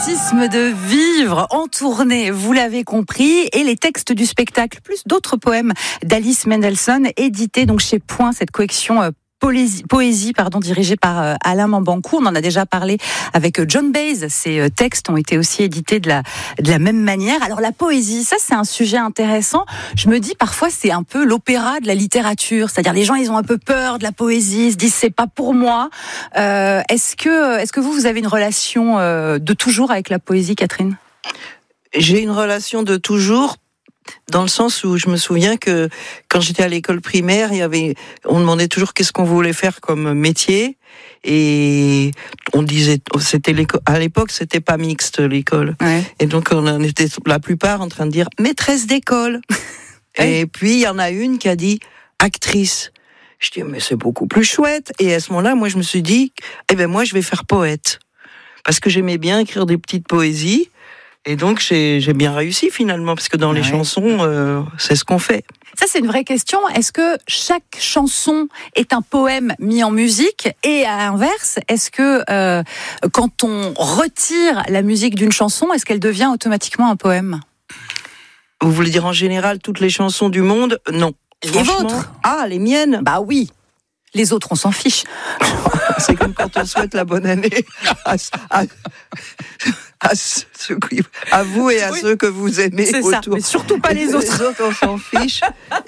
L'érotisme de vivre en tournée, vous l'avez compris, et les textes du spectacle, plus d'autres poèmes d'Alice Mendelssohn, édités donc chez Point, cette collection poésie dirigée par Alain Mambancourt. On en a déjà parlé avec John Baez. Ces textes ont été aussi édités de la même manière. Alors la poésie, ça c'est un sujet intéressant. Je me dis parfois c'est un peu l'opéra de la littérature. C'est-à-dire les gens ils ont un peu peur de la poésie, ils se disent c'est pas pour moi. Est-ce que vous avez une relation de toujours avec la poésie, Catherine ? J'ai une relation de toujours. Dans le sens où je me souviens que quand j'étais à l'école primaire, on demandait toujours qu'est-ce qu'on voulait faire comme métier, et on disait, à l'époque c'était pas mixte l'école, ouais. Et donc on en était la plupart en train de dire maîtresse d'école. Et puis il y en a une qui a dit actrice. Je dis mais c'est beaucoup plus chouette. Et à ce moment-là, moi je me suis dit moi je vais faire poète, parce que j'aimais bien écrire des petites poésies. Et donc, j'ai bien réussi finalement, parce que dans les chansons, c'est ce qu'on fait. Ça, c'est une vraie question. Est-ce que chaque chanson est un poème mis en musique ? Et à l'inverse, est-ce que quand on retire la musique d'une chanson, est-ce qu'elle devient automatiquement un poème ? Vous voulez dire en général toutes les chansons du monde ? Non. Les vôtres ? Ah, les miennes ? Bah oui. Les autres, on s'en fiche. C'est comme quand on souhaite la bonne année à vous et à ceux que vous aimez. C'est autour. Ça, mais surtout pas les autres. Les autres, on s'en fiche.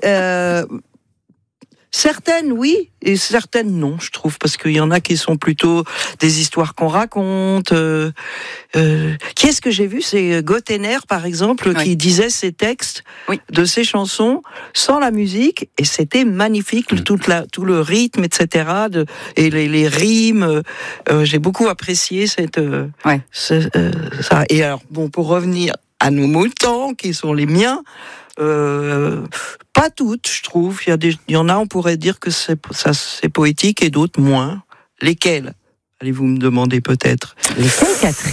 Certaines, oui, et certaines, non, je trouve, parce qu'il y en a qui sont plutôt des histoires qu'on raconte. Qui est-ce que j'ai vu ? C'est Gottener, par exemple, qui disait ses textes de ses chansons sans la musique, et c'était magnifique, tout le rythme, etc., et les rimes. J'ai beaucoup apprécié ça. Et alors, bon, pour revenir à nos moutons, qui sont les miens, pas toutes, je trouve. Il y en a, on pourrait dire que c'est poétique, et d'autres moins. Lesquelles ? Allez-vous me demander peut-être. Lesquelles, Catherine ?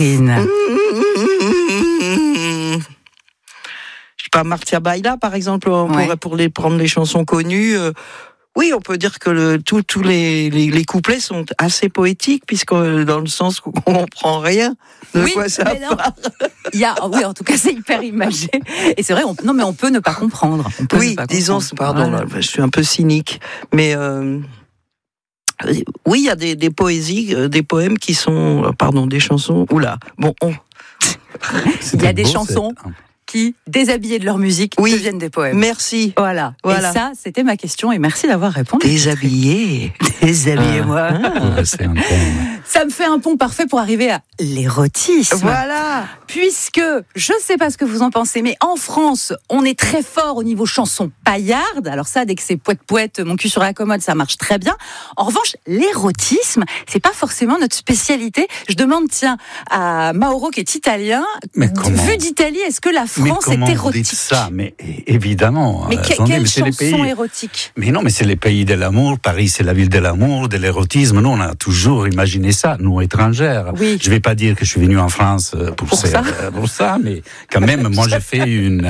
Je sais pas, Marcia Baila, par exemple, pour prendre les chansons connues. Oui, on peut dire que tous les couplets sont assez poétiques, puisque dans le sens qu'on comprend rien de quoi ça parle. Oui, en tout cas, c'est hyper imagé. Et c'est vrai, on peut ne pas comprendre. Je suis un peu cynique, mais oui, il y a des poésies, des poèmes qui sont, des chansons. Oula, bon, il y a des chansons qui, déshabillés de leur musique, deviennent des poèmes. Merci. Voilà. Et ça, c'était ma question, et merci d'avoir répondu. Déshabillez-moi. C'est un thème. Ça me fait un pont parfait pour arriver à l'érotisme. Voilà. Puisque, je ne sais pas ce que vous en pensez, mais en France, on est très fort au niveau chanson paillarde. Alors ça, dès que c'est poète, mon cul sur la commode, ça marche très bien. En revanche, l'érotisme, c'est pas forcément notre spécialité. Je demande, à Mauro, qui est italien, vu d'Italie, est-ce que la France est érotique ? Vous dites ça, mais évidemment. Mais quelle chanson érotique ? Mais non, mais c'est les pays de l'amour. Paris, c'est la ville de l'amour, de l'érotisme. Nous, on a toujours imaginé ça, nous étrangères. Oui. Je vais pas dire que je suis venu en France pour ça, mais quand même, moi, je fais une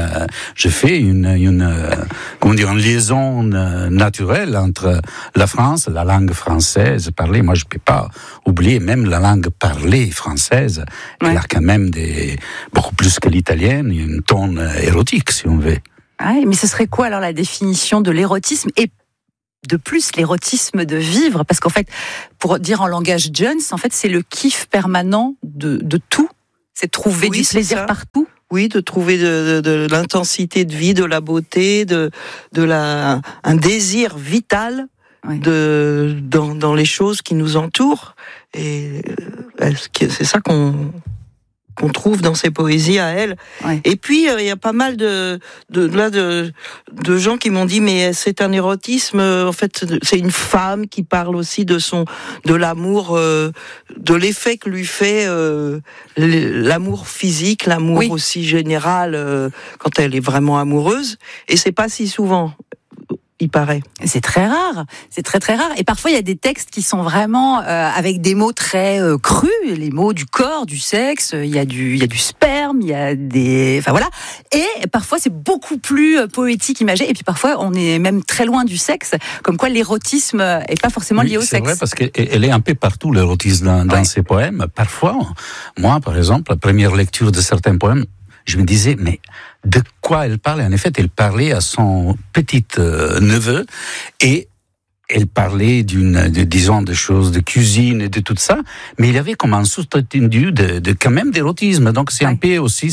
liaison naturelle entre la France, la langue française parlée. Moi, je peux pas oublier même la langue parlée française. Elle a quand même beaucoup plus que l'italienne, une ton érotique, si on veut. Mais ce serait quoi alors la définition de l'érotisme, et de plus l'érotisme de vivre ? Parce qu'en fait, pour dire en langage Jones, en fait, c'est le kiff permanent de tout. C'est trouver du plaisir partout. Oui, de trouver de l'intensité de vie, de la beauté, un désir vital dans les choses qui nous entourent. Et c'est ça qu'on trouve dans ses poésies à elle. Et puis il y a pas mal de gens qui m'ont dit mais c'est un érotisme, en fait c'est une femme qui parle aussi de l'amour, de l'effet que lui fait l'amour physique, l'amour aussi général, quand elle est vraiment amoureuse, et c'est pas si souvent. il paraît. C'est très rare, c'est très très rare. Et parfois il y a des textes qui sont vraiment avec des mots très crus, les mots du corps, du sexe. Il y a du sperme, il y a des, enfin voilà. Et parfois c'est beaucoup plus poétique, imagé. Et puis parfois on est même très loin du sexe, comme quoi l'érotisme est pas forcément lié au sexe. C'est vrai parce qu'elle est un peu partout l'érotisme dans ses poèmes. Parfois, moi par exemple, la première lecture de certains poèmes, je me disais, mais de quoi elle parlait? En effet, elle parlait à son petit neveu et elle parlait disons, de choses de cuisine et de tout ça, mais il y avait comme un sous-entendu quand même d'érotisme. Donc c'est un peu aussi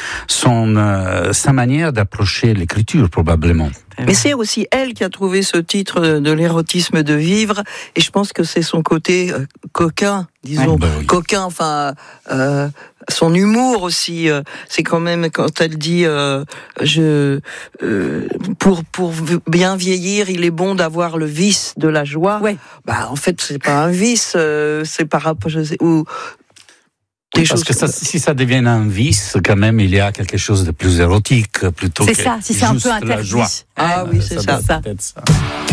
sa manière d'approcher l'écriture, probablement. Mais c'est aussi elle qui a trouvé ce titre de l'érotisme de vivre, et je pense que c'est son côté coquin, disons, coquin, enfin, son humour aussi. C'est quand même quand elle dit, pour bien vieillir, il est bon d'avoir le vice de la joie. Ouais. Bah en fait, c'est pas un vice, c'est par rapport, Oui, parce que si ça devient un vice, quand même, il y a quelque chose de plus érotique plutôt que ça, si c'est un peu interdit. Joie. Ah oui, c'est ça. Ça.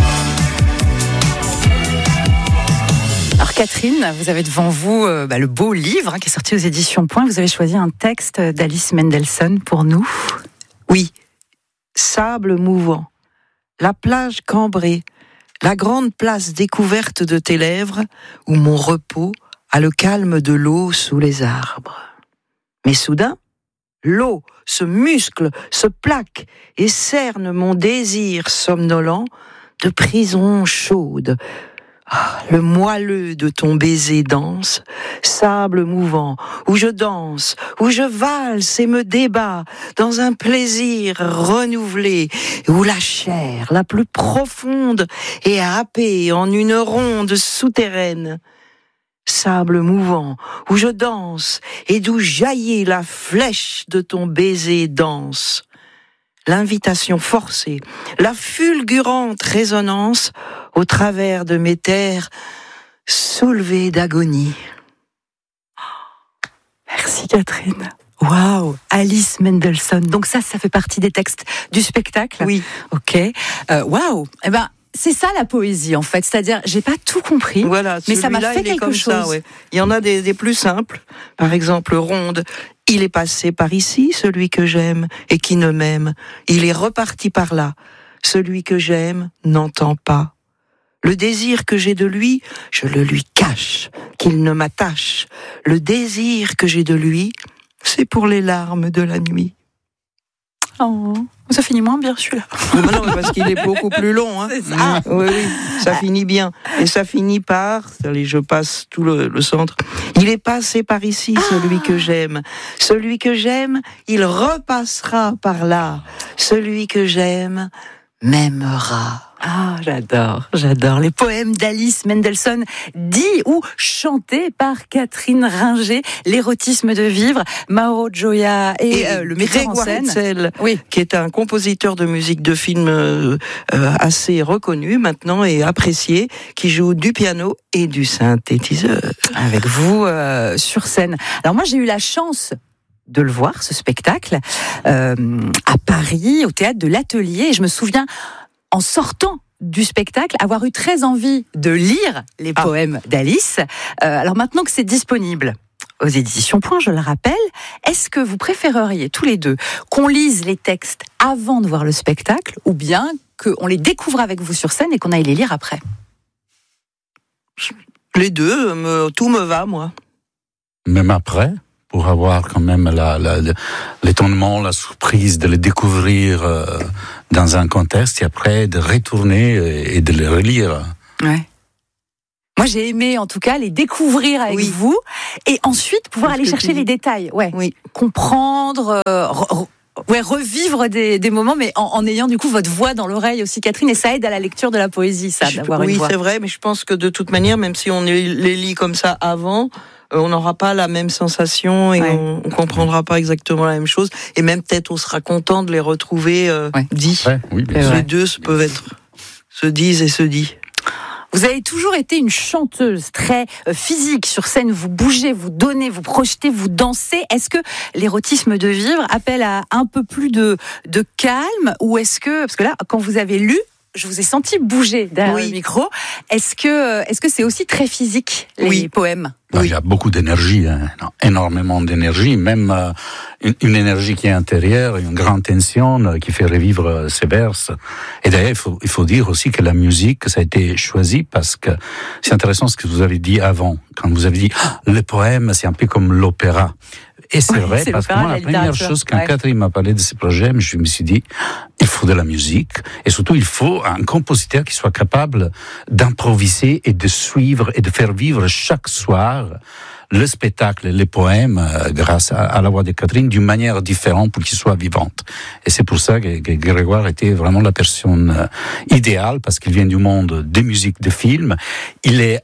Alors Catherine, vous avez devant vous le beau livre qui est sorti aux éditions Point. Vous avez choisi un texte d'Alice Mendelssohn pour nous. Oui, sable mouvant, la plage cambrée, la grande place découverte de tes lèvres, où mon repos a le calme de l'eau sous les arbres. Mais soudain, l'eau se muscle, se plaque et cerne mon désir somnolent de prison chaude. Ah, le moelleux de ton baiser danse, sable mouvant, où je danse, où je valse et me débat dans un plaisir renouvelé, où la chair la plus profonde est happée en une ronde souterraine. Sable mouvant, où je danse et d'où jaillit la flèche de ton baiser dense. L'invitation forcée, la fulgurante résonance au travers de mes terres soulevées d'agonie. Merci Catherine. Waouh, Alice Mendelssohn. Donc ça fait partie des textes du spectacle. Oui. Ok. Waouh. Eh ben. C'est ça la poésie en fait, c'est-à-dire j'ai pas tout compris, voilà, mais ça m'a fait quelque chose. Ça, ouais. Il y en a des plus simples, par exemple Ronde. Il est passé par ici, celui que j'aime, et qui ne m'aime. Il est reparti par là. Celui que j'aime n'entend pas. Le désir que j'ai de lui, je le lui cache, qu'il ne m'attache. Le désir que j'ai de lui, c'est pour les larmes de la nuit. Oh, ça finit moins bien celui-là. Non, parce qu'il est beaucoup plus long. Hein. Ah. Oui, ça finit bien. Et ça finit par, allez, je passe tout le centre. Il est passé par ici, celui que j'aime. Celui que j'aime, il repassera par là. Celui que j'aime m'aimera. Ah, j'adore. Les poèmes d'Alice Mendelssohn, dits ou chantés par Catherine Ringer, l'érotisme de vivre, Mauro Gioia et le metteur en scène. Hetzel, oui. Qui est un compositeur de musique de film assez reconnu maintenant et apprécié, qui joue du piano et du synthétiseur. Avec vous sur scène. Alors moi, j'ai eu la chance de le voir, ce spectacle, à Paris, au théâtre de l'Atelier. Et je me souviens, en sortant du spectacle, avoir eu très envie de lire les poèmes d'Alice. Alors maintenant que c'est disponible aux éditions Point, je le rappelle, est-ce que vous préféreriez tous les deux qu'on lise les textes avant de voir le spectacle ou bien qu'on les découvre avec vous sur scène et qu'on aille les lire après? Les deux, tout me va, moi. Même après, pour avoir quand même l'étonnement, la surprise de les découvrir dans un contexte et après de retourner et de les relire. Ouais. Moi, j'ai aimé, en tout cas, les découvrir avec vous et ensuite pouvoir aller chercher les détails. Ouais. Oui. Comprendre, revivre des moments, mais en ayant du coup votre voix dans l'oreille aussi, Catherine, et ça aide à la lecture de la poésie, ça, d'avoir une voix. Oui, c'est vrai, mais je pense que de toute manière, même si on les lit comme ça avant, on n'aura pas la même sensation et on comprendra pas exactement la même chose. Et même peut-être on sera content de les retrouver dits. Ouais, oui, les deux se disent et se dit. Vous avez toujours été une chanteuse très physique sur scène, vous bougez, vous donnez, vous projetez, vous dansez. Est-ce que l'érotisme de vivre appelle à un peu plus de calme ou est-ce que, parce que là, quand vous avez lu je vous ai senti bouger derrière le micro. Est-ce que c'est aussi très physique, les poèmes? Il y a beaucoup d'énergie, énormément d'énergie, même une énergie qui est intérieure, une grande tension qui fait revivre ces vers. Et d'ailleurs, il faut dire aussi que la musique, ça a été choisi parce que c'est intéressant ce que vous avez dit avant, quand vous avez dit le poème, c'est un peu comme l'opéra. Et c'est vrai, parce que moi, la première chose, quand Catherine m'a parlé de ce projet, je me suis dit, il faut de la musique, et surtout, il faut un compositeur qui soit capable d'improviser et de suivre et de faire vivre chaque soir le spectacle, les poèmes, grâce à la voix de Catherine, d'une manière différente pour qu'ils soient vivantes. Et c'est pour ça que Grégoire était vraiment la personne idéale, parce qu'il vient du monde des musiques, de films. Il est,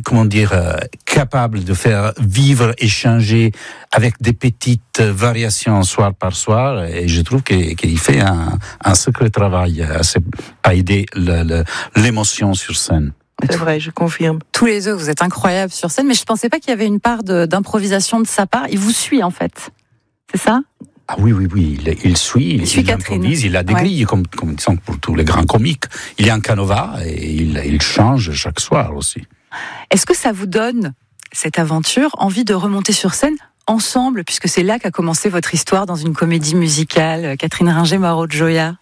capable de faire vivre, échanger avec des petites variations soir par soir. Et je trouve qu'il fait un sacré travail à aider l'émotion sur scène. C'est vrai, je confirme. Tous les deux, vous êtes incroyables sur scène, mais je pensais pas qu'il y avait une part d'improvisation de sa part. Il vous suit, en fait. C'est ça? Ah oui, il suit Catherine. Improvise, il a des grilles, comme disons pour tous les grands comiques. Il y a un canevas et il change chaque soir aussi. Est-ce que ça vous donne, cette aventure, envie de remonter sur scène ensemble, puisque c'est là qu'a commencé votre histoire dans une comédie musicale, Catherine Ringer, Mauro Gioia?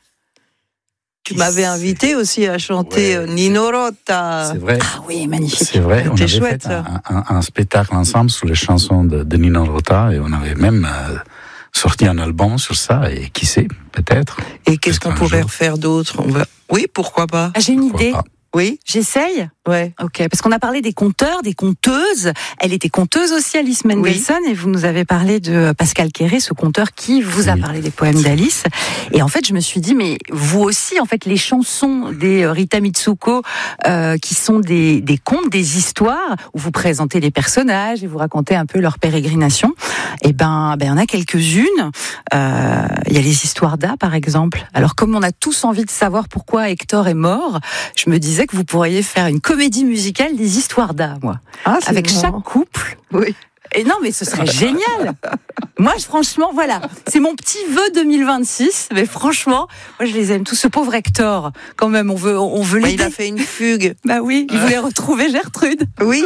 Tu m'avais invité aussi à chanter Nino Rota. C'est vrai. Ah oui, magnifique. C'est vrai, on avait chouette, fait un spectacle ensemble sur les chansons de Nino Rota et on avait même sorti un album sur ça et qui sait, peut-être. Et qu'est-ce qu'on pourrait refaire d'autre? Oui, pourquoi pas? J'ai une idée. Oui. J'essaye? Ouais. Ok, parce qu'on a parlé des conteurs, des conteuses. Elle était conteuse aussi, Alice Mendelssohn, et vous nous avez parlé de Pascal Quéré, ce conteur qui vous a parlé des poèmes d'Alice. Et en fait, je me suis dit, mais vous aussi, en fait, les chansons des Rita Mitsuko, qui sont des contes, des histoires, où vous présentez les personnages et vous racontez un peu leur pérégrination. Et ben, il y en a quelques-unes. Il y a les histoires d'A, par exemple. Alors, comme on a tous envie de savoir pourquoi Hector est mort, je me disais que vous pourriez faire une comédie musicale des histoires d'A, moi. Avec chaque couple. Oui. Et non, mais ce serait génial. Moi, franchement, voilà. C'est mon petit vœu 2026. Mais franchement, moi, je les aime tous. Ce pauvre Hector, quand même, on veut l'aider. Il a fait une fugue. Bah oui, il voulait retrouver Gertrude. Oui.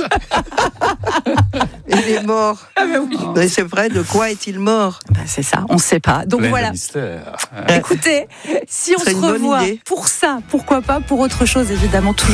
Il est mort. Ah bah oui. Mais c'est vrai, de quoi est-il mort? Bah c'est ça, on ne sait pas. Donc voilà. Écoutez, si on se revoit pour ça, pourquoi pas pour autre chose, évidemment, toujours.